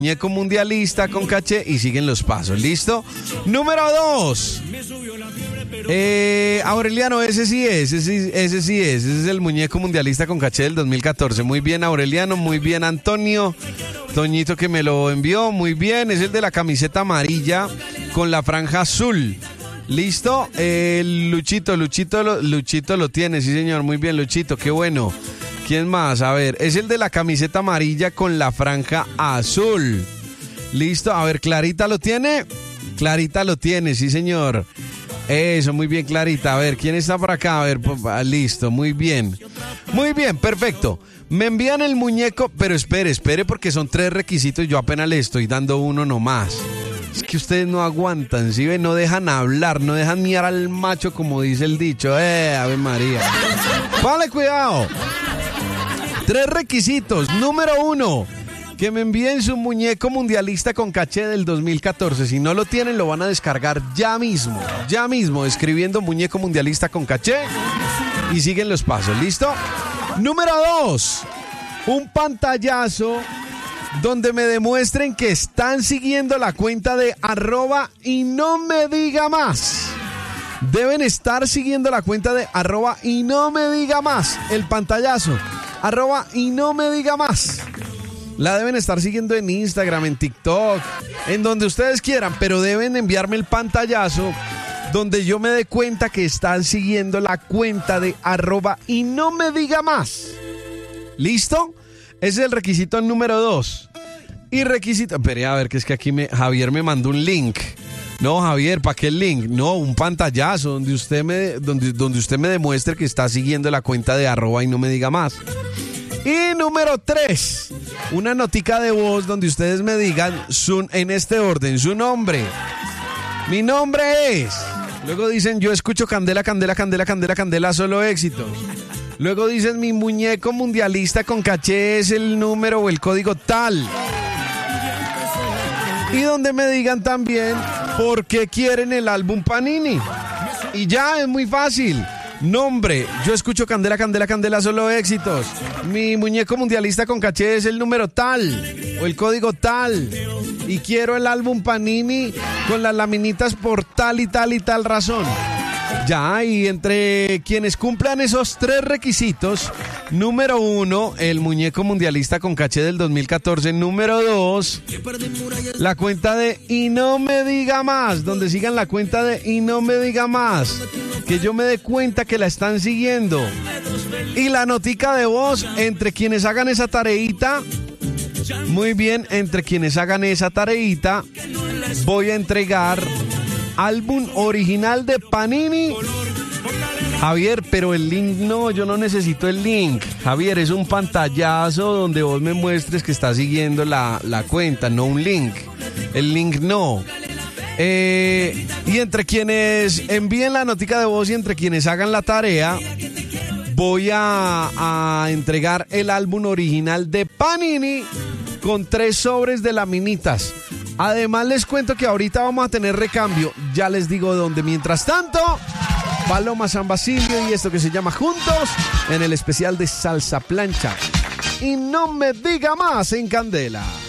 muñeco mundialista con caché y siguen los pasos. ¿Listo? Número 2. Aureliano, ese sí es. Ese es el muñeco mundialista con caché del 2014. Muy bien, Aureliano. Muy bien, Antonio. Toñito que me lo envió. Muy bien. Es el de la camiseta amarilla con la franja azul. ¿Listo? Luchito lo tiene. Sí, señor. Muy bien, Luchito. Qué bueno. ¿Quién más? A ver, es el de la camiseta amarilla con la franja azul. ¿Listo? A ver, ¿Clarita lo tiene? Clarita lo tiene, sí, señor. Eso, muy bien, Clarita. A ver, ¿quién está por acá? A ver, listo, muy bien. Muy bien, perfecto. Me envían el muñeco, pero espere, porque son 3 requisitos y yo apenas le estoy dando uno nomás. Es que ustedes no aguantan, ¿sí ven? No dejan hablar, no dejan mirar al macho como dice el dicho. Ave María. Vale, cuidado. 3 requisitos. Número 1, que me envíen su muñeco mundialista con caché del 2014. Si no lo tienen, lo van a descargar ya mismo, escribiendo muñeco mundialista con caché y siguen los pasos. ¿Listo? Número 2, un pantallazo donde me demuestren que están siguiendo la cuenta de @y-no-me-diga-más. Deben estar siguiendo la cuenta de @y-no-me-diga-más. El pantallazo. @y-no-me-diga-más. La deben estar siguiendo en Instagram, en TikTok, en donde ustedes quieran, pero deben enviarme el pantallazo donde yo me dé cuenta que están siguiendo la cuenta de @y-no-me-diga-más. ¿Listo? Ese es el requisito número 2. Y requisito... Espere, a ver, que es que aquí Javier me mandó un link. No, Javier, ¿para qué el link? No, un pantallazo donde usted me demuestre que está siguiendo la cuenta de @y-no-me-diga-más. Y número 3, una notica de voz donde ustedes me digan en este orden, su nombre. Mi nombre es... Luego dicen, yo escucho Candela, Candela, Candela, Candela, Candela, solo éxitos. Luego dicen, mi muñeco mundialista con caché es el número o el código tal. Y donde me digan también por qué quieren el álbum Panini. Y ya, es muy fácil. Nombre, yo escucho Candela, Candela, Candela, solo éxitos. Mi muñeco mundialista con caché es el número tal o el código tal. Y quiero el álbum Panini con las laminitas por tal y tal y tal razón. Ya, y entre quienes cumplan esos 3 requisitos, número 1, el muñeco mundialista con caché del 2014. Número 2, la cuenta de Y No Me Diga Más, donde sigan la cuenta de Y No Me Diga Más, que yo me dé cuenta que la están siguiendo. Y la notica de voz, entre quienes hagan esa tareita, muy bien, entre quienes hagan esa tareita, voy a entregar álbum original de Panini. Javier, pero el link no, yo no necesito el link. Javier, es un pantallazo donde vos me muestres que estás siguiendo la cuenta, no un link. El link no. Y entre quienes envíen la notica de voz y entre quienes hagan la tarea, voy a entregar el álbum original de Panini con 3 sobres de laminitas. Además les cuento que ahorita vamos a tener recambio, ya les digo dónde. Mientras tanto, Paloma San Basilio y esto que se llama Juntos en el especial de Salsa Plancha. Y No Me Diga Más en Candela.